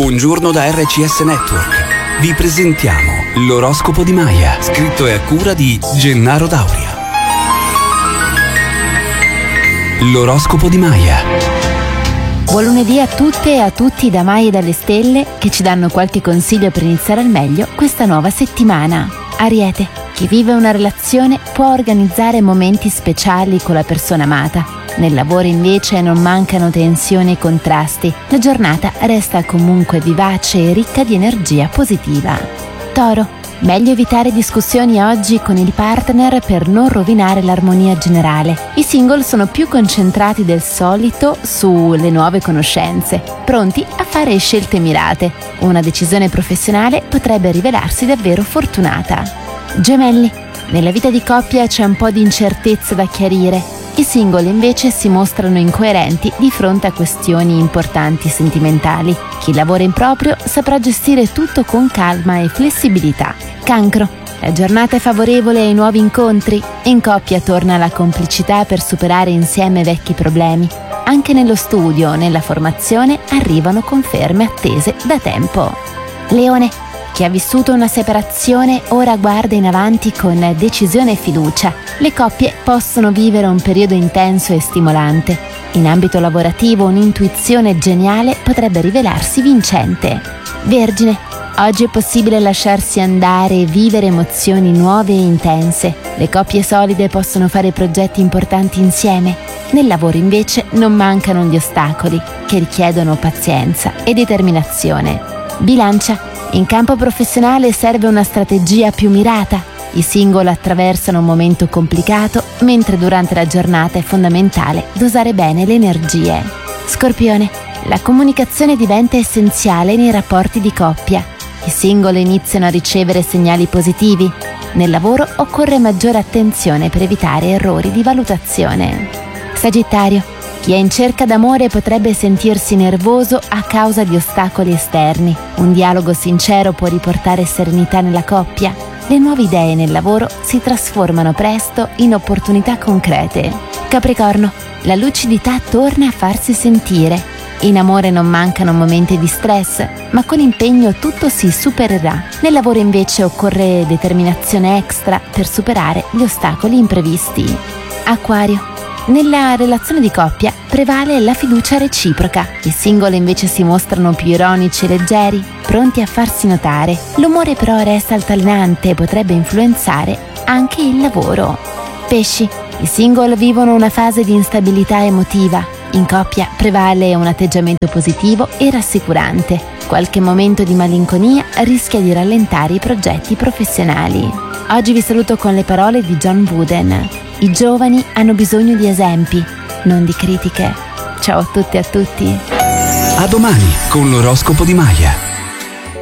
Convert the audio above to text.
Buongiorno da RCS Network. Vi presentiamo l'oroscopo di Maya, scritto e a cura di Gennaro Dauria. L'oroscopo di Maya. Buon lunedì a tutte e a tutti da Maya e dalle stelle, che ci danno qualche consiglio per iniziare al meglio questa nuova settimana. Ariete, chi vive una relazione può organizzare momenti speciali con la persona amata. Nel lavoro invece non mancano tensioni e contrasti. La giornata resta comunque vivace e ricca di energia positiva. Toro, meglio evitare discussioni oggi con il partner per non rovinare l'armonia generale. I single sono più concentrati del solito sulle nuove conoscenze, pronti a fare scelte mirate. Una decisione professionale potrebbe rivelarsi davvero fortunata. Gemelli, nella vita di coppia c'è un po' di incertezza da chiarire. I single invece si mostrano incoerenti di fronte a questioni importanti sentimentali. Chi lavora in proprio saprà gestire tutto con calma e flessibilità. Cancro, la giornata è favorevole ai nuovi incontri. In coppia torna la complicità per superare insieme vecchi problemi. Anche nello studio, nella formazione, arrivano conferme attese da tempo. Leone, chi ha vissuto una separazione ora guarda in avanti con decisione e fiducia. Le coppie possono vivere un periodo intenso e stimolante. In ambito lavorativo un'intuizione geniale potrebbe rivelarsi vincente. Vergine, oggi è possibile lasciarsi andare e vivere emozioni nuove e intense. Le coppie solide possono fare progetti importanti insieme. Nel lavoro invece non mancano gli ostacoli, che richiedono pazienza e determinazione. Bilancia, in campo professionale serve una strategia più mirata. I single attraversano un momento complicato, mentre durante la giornata è fondamentale dosare bene le energie. Scorpione, la comunicazione diventa essenziale nei rapporti di coppia. I single iniziano a ricevere segnali positivi. Nel lavoro occorre maggiore attenzione per evitare errori di valutazione. Sagittario, chi è in cerca d'amore potrebbe sentirsi nervoso a causa di ostacoli esterni. Un dialogo sincero può riportare serenità nella coppia. Le nuove idee nel lavoro si trasformano presto in opportunità concrete. Capricorno, la lucidità torna a farsi sentire. In amore non mancano momenti di stress, ma con impegno tutto si supererà. Nel lavoro invece occorre determinazione extra per superare gli ostacoli imprevisti. Acquario, nella relazione di coppia prevale la fiducia reciproca. I single invece si mostrano più ironici e leggeri, pronti a farsi notare. L'umore però resta altalenante e potrebbe influenzare anche il lavoro. Pesci, i single vivono una fase di instabilità emotiva. In coppia prevale un atteggiamento positivo e rassicurante. Qualche momento di malinconia rischia di rallentare i progetti professionali. Oggi vi saluto con le parole di John Wooden. I giovani hanno bisogno di esempi, non di critiche. Ciao a tutte e a tutti. A domani con l'oroscopo di Maya.